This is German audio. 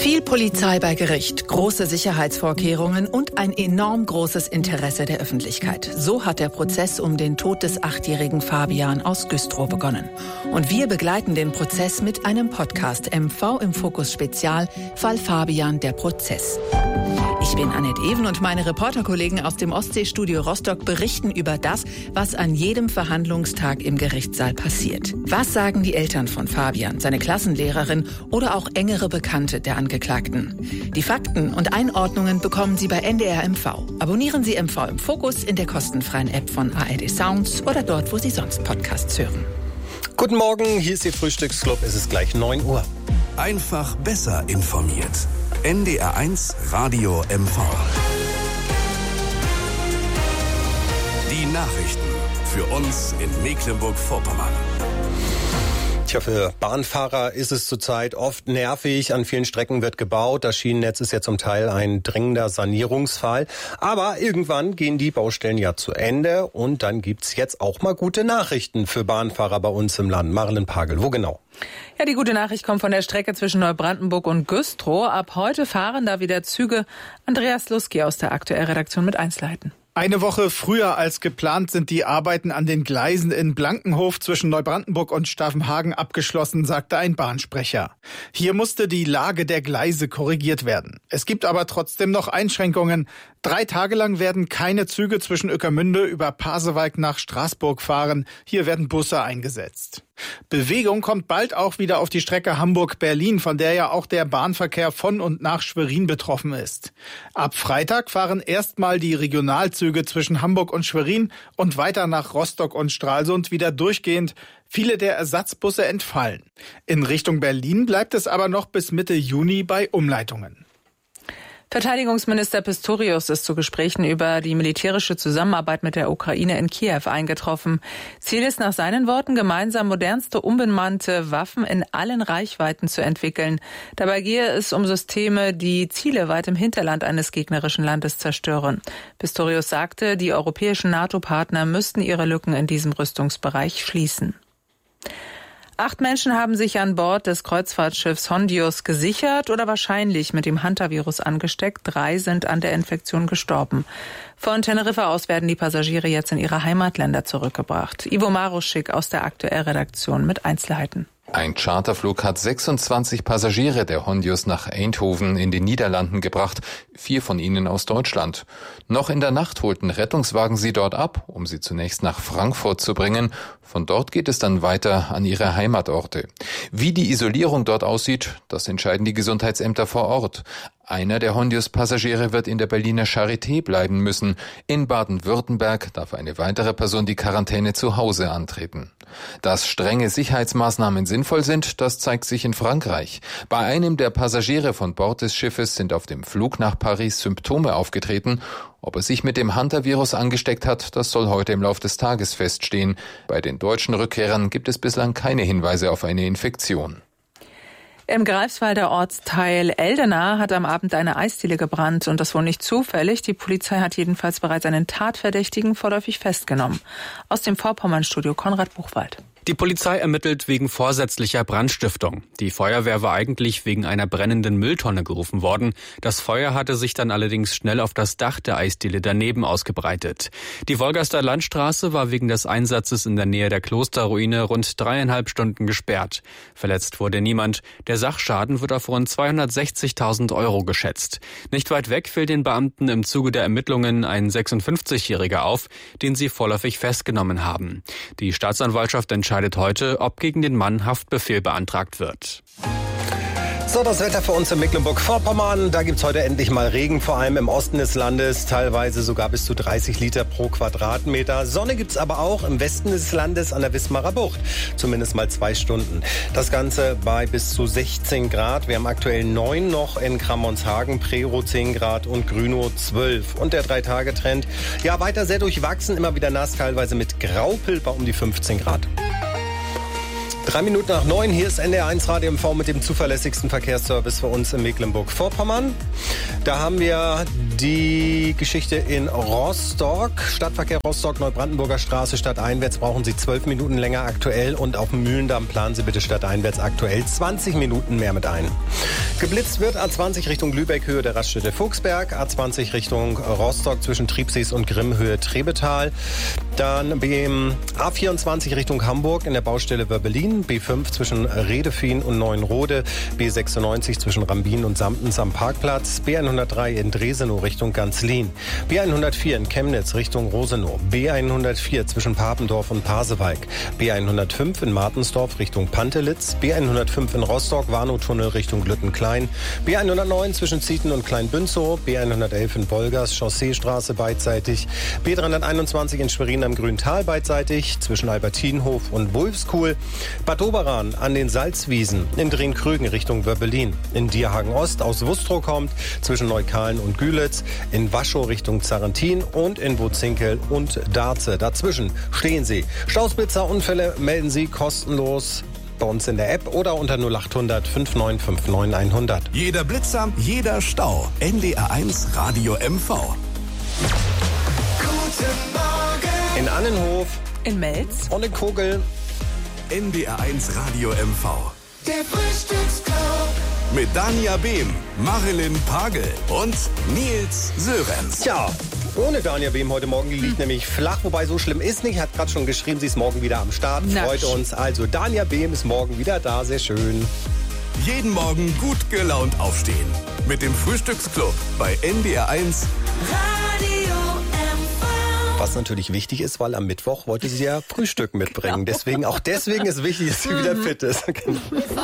Viel Polizei bei Gericht, große Sicherheitsvorkehrungen und ein enorm großes Interesse der Öffentlichkeit. So hat der Prozess um den Tod des 8-jährigen Fabian aus Güstrow begonnen. Und wir begleiten den Prozess mit einem Podcast MV im Fokus Spezial, Fall Fabian, der Prozess. Ich bin Annette Even und meine Reporterkollegen aus dem Ostseestudio Rostock berichten über das, was an jedem Verhandlungstag im Gerichtssaal passiert. Was sagen die Eltern von Fabian, seine Klassenlehrerin oder auch engere Bekannte der Angeklagten? Die Fakten und Einordnungen bekommen Sie bei NDR MV. Abonnieren Sie MV im Fokus in der kostenfreien App von ARD Sounds oder dort, wo Sie sonst Podcasts hören. Guten Morgen, hier ist Ihr Frühstücksclub. Es ist gleich 9 Uhr. Einfach besser informiert. NDR1 Radio MV. Die Nachrichten für uns in Mecklenburg-Vorpommern. Tja, für Bahnfahrer ist es zurzeit oft nervig. An vielen Strecken wird gebaut. Das Schienennetz ist ja zum Teil ein dringender Sanierungsfall. Aber irgendwann gehen die Baustellen ja zu Ende. Und dann gibt's jetzt auch mal gute Nachrichten für Bahnfahrer bei uns im Land. Marilyn Pagel, wo genau? Ja, die gute Nachricht kommt von der Strecke zwischen Neubrandenburg und Güstrow. Ab heute fahren da wieder Züge. Andreas Luski aus der Aktuellredaktion mit Einzelheiten. Eine Woche früher als geplant sind die Arbeiten an den Gleisen in Blankenhof zwischen Neubrandenburg und Stavenhagen abgeschlossen, sagte ein Bahnsprecher. Hier musste die Lage der Gleise korrigiert werden. Es gibt aber trotzdem noch Einschränkungen. 3 Tage lang werden keine Züge zwischen Ueckermünde über Pasewalk nach Straßburg fahren. Hier werden Busse eingesetzt. Bewegung kommt bald auch wieder auf die Strecke Hamburg-Berlin, von der ja auch der Bahnverkehr von und nach Schwerin betroffen ist. Ab Freitag fahren erstmal die Regionalzüge zwischen Hamburg und Schwerin und weiter nach Rostock und Stralsund wieder durchgehend. Viele der Ersatzbusse entfallen. In Richtung Berlin bleibt es aber noch bis Mitte Juni bei Umleitungen. Verteidigungsminister Pistorius ist zu Gesprächen über die militärische Zusammenarbeit mit der Ukraine in Kiew eingetroffen. Ziel ist nach seinen Worten, gemeinsam modernste unbemannte Waffen in allen Reichweiten zu entwickeln. Dabei gehe es um Systeme, die Ziele weit im Hinterland eines gegnerischen Landes zerstören. Pistorius sagte, die europäischen NATO-Partner müssten ihre Lücken in diesem Rüstungsbereich schließen. 8 Menschen haben sich an Bord des Kreuzfahrtschiffs Hondius gesichert oder wahrscheinlich mit dem Hantavirus angesteckt. 3 sind an der Infektion gestorben. Von Teneriffa aus werden die Passagiere jetzt in ihre Heimatländer zurückgebracht. Ivo Maruschik aus der Aktuellredaktion mit Einzelheiten. Ein Charterflug hat 26 Passagiere der Hondius nach Eindhoven in den Niederlanden gebracht, 4 von ihnen aus Deutschland. Noch in der Nacht holten Rettungswagen sie dort ab, um sie zunächst nach Frankfurt zu bringen. Von dort geht es dann weiter an ihre Heimatorte. Wie die Isolierung dort aussieht, das entscheiden die Gesundheitsämter vor Ort. Einer der Hondius-Passagiere wird in der Berliner Charité bleiben müssen. In Baden-Württemberg darf eine weitere Person die Quarantäne zu Hause antreten. Dass strenge Sicherheitsmaßnahmen sinnvoll sind, das zeigt sich in Frankreich. Bei einem der Passagiere von Bord des Schiffes sind auf dem Flug nach Paris Symptome aufgetreten. Ob er sich mit dem Hantavirus angesteckt hat, das soll heute im Laufe des Tages feststehen. Bei den deutschen Rückkehrern gibt es bislang keine Hinweise auf eine Infektion. Im Greifswalder Ortsteil Eldena hat am Abend eine Eisdiele gebrannt und das wohl nicht zufällig. Die Polizei hat jedenfalls bereits einen Tatverdächtigen vorläufig festgenommen. Aus dem Vorpommernstudio Konrad Buchwald. Die Polizei ermittelt wegen vorsätzlicher Brandstiftung. Die Feuerwehr war eigentlich wegen einer brennenden Mülltonne gerufen worden. Das Feuer hatte sich dann allerdings schnell auf das Dach der Eisdiele daneben ausgebreitet. Die Wolgaster Landstraße war wegen des Einsatzes in der Nähe der Klosterruine rund 3,5 Stunden gesperrt. Verletzt wurde niemand. Der Sachschaden wird auf rund 260.000 € geschätzt. Nicht weit weg fiel den Beamten im Zuge der Ermittlungen ein 56-Jähriger auf, den sie vorläufig festgenommen haben. Die Staatsanwaltschaft entscheidet heute, ob gegen den Mann Haftbefehl beantragt wird. So, das Wetter für uns in Mecklenburg-Vorpommern. Da gibt's heute endlich mal Regen, vor allem im Osten des Landes. Teilweise sogar bis zu 30 Liter pro Quadratmeter. Sonne gibt's aber auch im Westen des Landes an der Wismarer Bucht. Zumindest mal 2 Stunden. Das Ganze bei bis zu 16 Grad. Wir haben aktuell 9 noch in Kramonshagen, Prerow 10 Grad und Grünow 12. Und der 3-Tage-Trend, ja, weiter sehr durchwachsen. Immer wieder nass, teilweise mit Graupel bei um die 15 Grad. 3 Minuten nach 9, hier ist NDR1 Radio MV mit dem zuverlässigsten Verkehrsservice für uns in Mecklenburg-Vorpommern. Da haben wir die Geschichte in Rostock. Stadtverkehr Rostock, Neubrandenburger Straße, stadteinwärts brauchen Sie 12 Minuten länger aktuell und auf dem Mühlendamm planen Sie bitte stadteinwärts aktuell 20 Minuten mehr mit ein. Geblitzt wird A20 Richtung Lübeck, Höhe der Raststätte Fuchsberg, A20 Richtung Rostock zwischen Triebsees und Grimm, Höhe Trebetal. Dann A24 Richtung Hamburg in der Baustelle Wörbelin, B5 zwischen Redefien und Neuenrode, B96 zwischen Rambin und Samtens am Parkplatz, B103 in Dresenow Richtung Ganzlin, B104 in Chemnitz Richtung Rosenow, B104 zwischen Papendorf und Pasewalk, B105 in Martensdorf Richtung Pantelitz, B105 in Rostock, Warnow-Tunnel Richtung Lüttenklein, B109 zwischen Zieten und Kleinbünzow, B111 in Wolgast, Chausseestraße beidseitig, B321 in Schwerin am Grüntal beidseitig, zwischen Albertinhof und Wulfskuhl, Bad Oberan an den Salzwiesen, in Drehn-Krügen Richtung Wörbelin, in Dierhagen Ost aus Wustrow kommt, zwischen Neukalen und Gülitz, in Waschow Richtung Zarrentin und in Wutzinkel und Darze. Dazwischen stehen Sie. Stausblitzer-Unfälle melden Sie kostenlos bei uns in der App oder unter 0800 5959 100. Jeder Blitzer, jeder Stau. NDR1 Radio MV. Guten Morgen. In Annenhof, In Melz. und in Kogel. NDR1 Radio MV. Der Frühstücksclub. Mit Dania Behm, Marilyn Pagel und Nils Sörenz. Tja, ohne Dania Behm heute Morgen, die liegt nämlich flach, wobei so schlimm ist nicht. Hat gerade schon geschrieben, sie ist morgen wieder am Start. Na, Freut uns. Also Dania Behm ist morgen wieder da, sehr schön. Jeden Morgen gut gelaunt aufstehen. Mit dem Frühstücksclub bei NDR1. Radio MV. Was natürlich wichtig ist, weil am Mittwoch wollte sie ja Frühstück mitbringen. Deswegen ist wichtig, dass sie wieder fit ist.